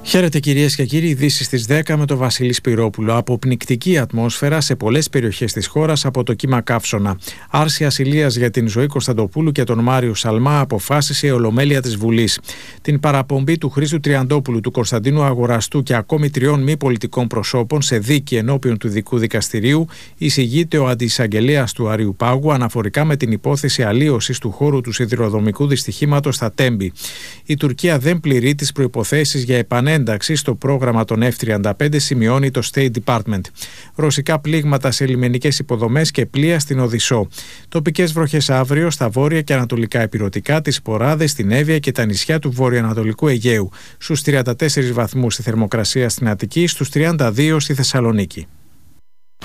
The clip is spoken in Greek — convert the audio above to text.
Χαίρετε κυρίες και κύριοι, ειδήσεις στις 10 με τον Βασίλη Σπυρόπουλο. Αποπνικτική ατμόσφαιρα σε πολλές περιοχές της χώρας από το κύμα καύσωνα. Άρση ασυλίας για την Ζωή Κωνσταντοπούλου και τον Μάριο Σαλμά αποφάσισε η Ολομέλεια της Βουλής. Την παραπομπή του Χρήστου Τριαντόπουλου, του Κωνσταντίνου Αγοραστού και ακόμη 3 μη πολιτικών προσώπων σε δίκη ενώπιον του Ειδικού Δικαστηρίου εισηγείται ο αντιεισαγγελέας του Αριουπάγου αναφορικά με την υπόθεση αλλίωσης του χώρου του σιδηροδρομικού δυστυχήματος στα Τέμπη. Η Τουρκία δεν πληρεί τις προϋποθέσεις για επανένταξη στο πρόγραμμα των F-35, σημειώνει το State Department. Ρωσικά πλήγματα σε λιμενικές υποδομές και πλοία στην Οδυσσό. Τοπικές βροχές αύριο στα βόρεια και ανατολικά ηπειρωτικά, τις Ποράδες, στην Εύβοια και τα νησιά του βορειοανατολικού Αιγαίου. Στους 34 βαθμούς η θερμοκρασία στην Αττική, στους 32 στη Θεσσαλονίκη.